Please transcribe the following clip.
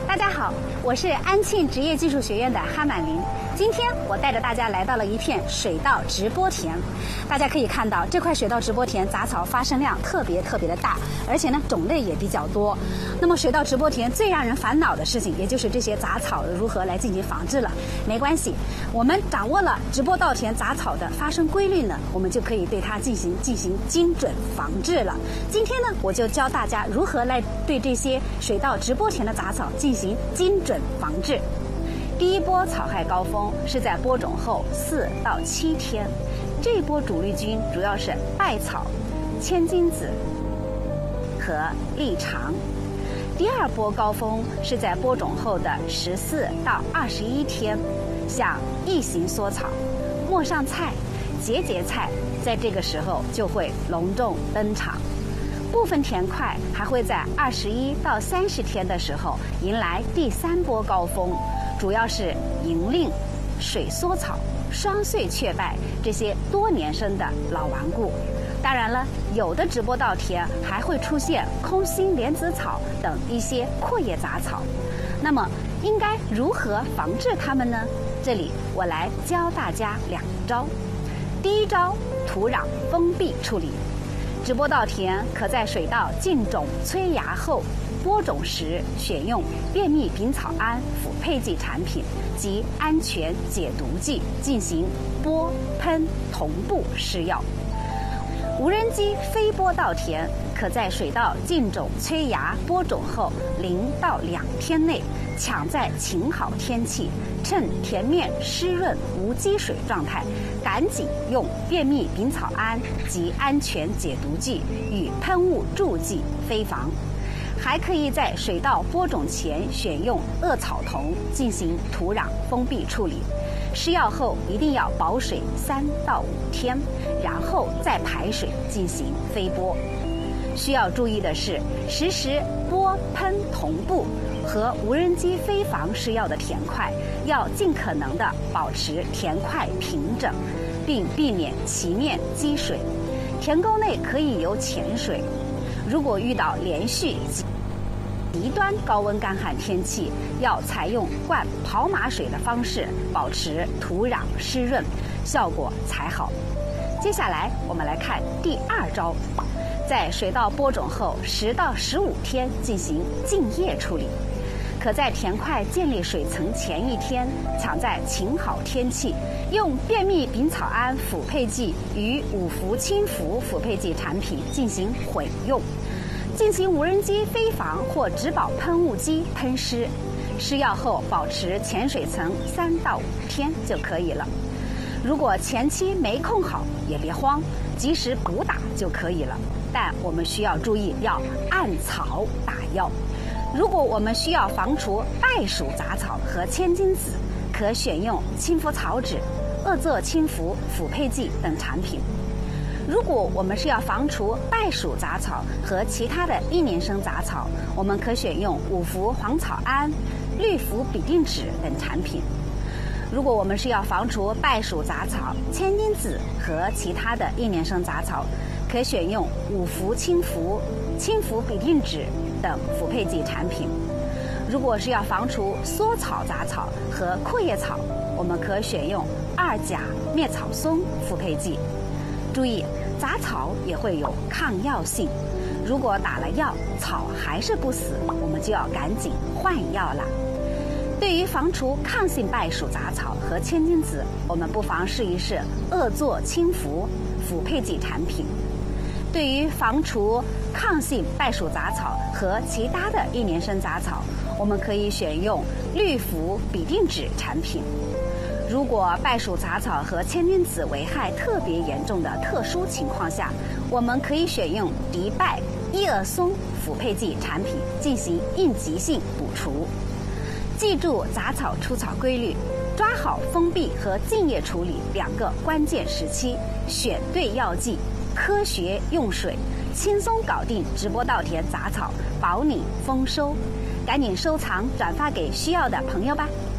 大家好，我是安庆职业技术学院的哈满林。今天我带着大家来到了一片水稻直播田，大家可以看到这块水稻直播田杂草发生量特别的大，而且呢种类也比较多。那么水稻直播田最让人烦恼的事情，也就是这些杂草如何来进行防治了。没关系，我们掌握了直播稻田杂草的发生规律呢，我们就可以对它进行精准防治了。今天呢，我就教大家如何来对这些水稻直播田的杂草进行精准防治。第一波草害高峰是在播种后4到7天，这一波主力军主要是稗草、千金子和栗肠。第二波高峰是在播种后的14到21天，像异形缩草、陌上菜、节菜在这个时候就会隆重登场。部分田块还会在21到30天的时候迎来第3波高峰，主要是银令、水梭草、双穗雀败这些多年生的老顽固。当然了，有的直播稻田还会出现空心莲子草等一些阔叶杂草。那么应该如何防治它们呢？这里我来教大家2招。第一招，土壤封闭处理。直播稻田可在水稻浸种催芽后播种时选用便秘丙草胺辅配剂产品及安全解毒剂进行播喷同步施药。无人机飞播稻田可在水稻浸种催芽播种后0到2天内，抢在晴好天气，趁田面湿润无积水状态，赶紧用便秘丙草胺及安全解毒剂与喷雾助剂飞防。还可以在水稻播种前选用恶草酮进行土壤封闭处理，施药后一定要保水3到5天，然后再排水进行飞播。需要注意的是，实时播喷同步和无人机飞防施药的田块要尽可能的保持田块平整，并避免其面积水。田沟内可以有浅水。如果遇到连续极端高温干旱天气，要采用灌跑马水的方式保持土壤湿润，效果才好。接下来我们来看第2招，在水稻播种后10到15天进行浸液处理。可在田块建立水层前1天，抢在晴好天气，用便秘丙草胺辅配剂与5氟氢氟辅配剂产品进行混用，进行无人机飞防或植保喷雾机喷施。施药后保持浅水层3到5天就可以了。如果前期没控好也别慌，及时补打就可以了。但我们需要注意要按草打药。如果我们需要防除稗属杂草和千金子，可选用青伏草酯、恶唑氢氟辅配剂等产品。如果我们是要防除稗属杂草和其他的1年生杂草，我们可选用5氟黄草胺、氯氟吡啶酯等产品。如果我们是要防除稗属杂草、千金子和其他的1年生杂草，可选用5氟氢氟、氢氟吡啶酯等辅配剂产品。如果是要防除缩草杂草和阔叶草，我们可选用2甲篾草松辅配剂。注意，杂草也会有抗药性，如果打了药草还是不死，我们就要赶紧换药了。对于防除抗性稗属杂草和千金子，我们不妨试一试恶唑氢氟辅配剂产品。对于防除抗性稗属杂草和其他的1年生杂草，我们可以选用氯氟吡啶酯产品。如果稗属杂草和千金子危害特别严重的特殊情况下，我们可以选用敌稗伊尔松辅配剂产品进行应急性补除。记住杂草出草规律，抓好封闭和浸液处理2个关键时期，选对药剂，科学用水，轻松搞定直播稻田杂草，保你丰收。赶紧收藏转发给需要的朋友吧。